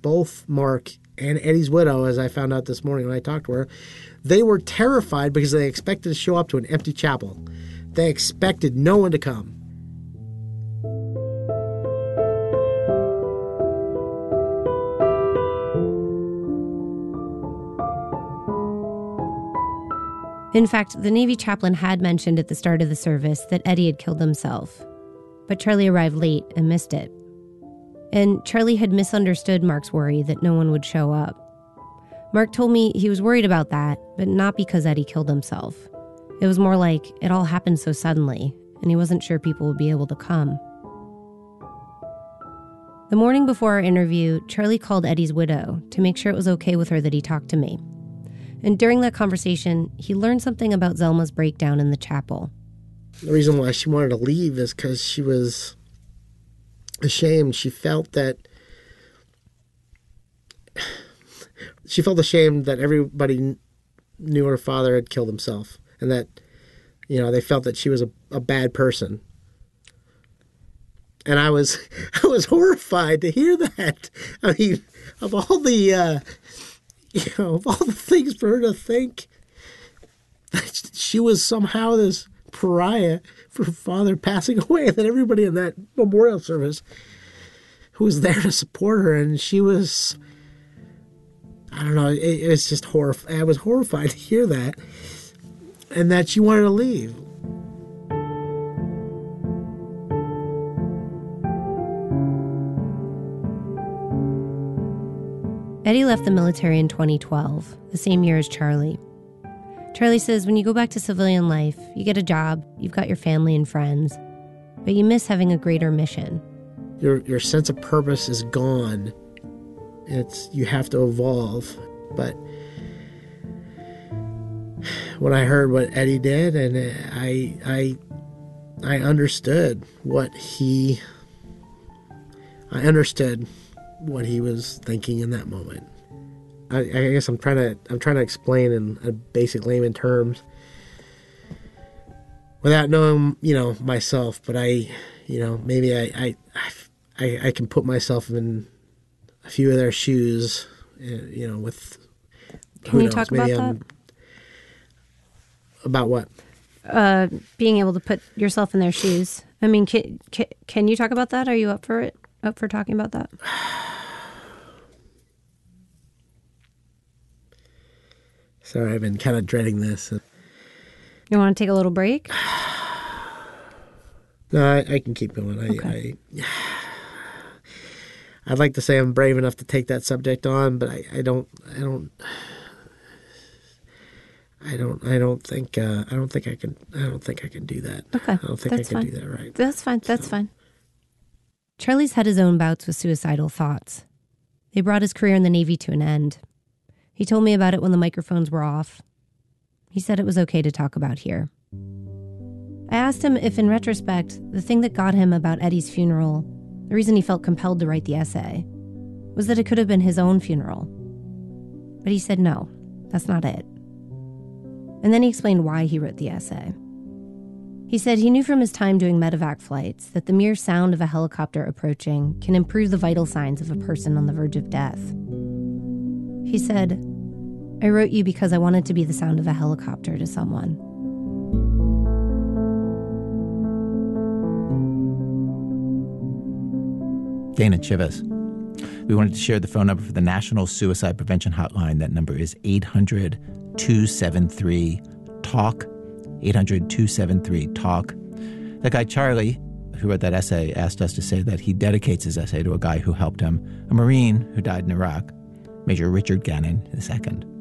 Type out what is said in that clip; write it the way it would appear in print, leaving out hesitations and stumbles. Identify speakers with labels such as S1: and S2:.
S1: both Mark and Eddie's widow, as I found out this morning when I talked to her, they were terrified because they expected to show up to an empty chapel. They expected no one to come.
S2: In fact, the Navy chaplain had mentioned at the start of the service that Eddie had killed himself. But Charlie arrived late and missed it. And Charlie had misunderstood Mark's worry that no one would show up. Mark told me he was worried about that, but not because Eddie killed himself. It was more like it all happened so suddenly, and he wasn't sure people would be able to come. The morning before our interview, Charlie called Eddie's widow to make sure it was okay with her that he talked to me. And during that conversation, he learned something about Zelma's breakdown in the chapel.
S1: The reason why she wanted to leave is because she was ashamed. She felt ashamed that everybody knew her father had killed himself, and that, they felt that she was a bad person. And I was horrified to hear that. I mean, of all the things for her to think that she was somehow this pariah for her father passing away, and that everybody in that memorial service who was there to support her, and she was, I don't know, it was just horrified. I was horrified to hear that, and that she wanted to leave.
S2: Eddie left the military in 2012, the same year as Charlie. Charlie says when you go back to civilian life, you get a job, you've got your family and friends, but you miss having a greater mission.
S1: Your sense of purpose is gone. You have to evolve. But when I heard what Eddie did, and I understood I understood what he was thinking in that moment. I guess I'm trying to explain in a basic layman terms without knowing, myself, but maybe I can put myself in a few of their shoes, with,
S2: Can you talk about that?
S1: About what?
S2: Being able to put yourself in their shoes. I mean, can you talk about that? Are you up for it? Up for talking about that?
S1: Sorry, I've been kind of dreading this.
S2: You want to take a little break?
S1: No, I can keep going.
S2: Okay.
S1: I'd like to say I'm brave enough to take that subject on, but I don't think I can do that.
S2: Okay.
S1: I don't think I can do that right.
S2: That's fine. That's fine. Charlie's had his own bouts with suicidal thoughts. They brought his career in the Navy to an end. He told me about it when the microphones were off. He said it was okay to talk about here. I asked him if, in retrospect, the thing that got him about Eddie's funeral, the reason he felt compelled to write the essay, was that it could have been his own funeral. But he said no, that's not it. And then he explained why he wrote the essay. He said he knew from his time doing medevac flights that the mere sound of a helicopter approaching can improve the vital signs of a person on the verge of death. He said, I wrote you because I wanted to be the sound of a helicopter to someone.
S3: Dana Chivas. We wanted to share the phone number for the National Suicide Prevention Hotline. That number is 800-273-TALK. 800-273-TALK. That guy Charlie, who wrote that essay, asked us to say that he dedicates his essay to a guy who helped him, a Marine who died in Iraq, Major Richard Gannon II.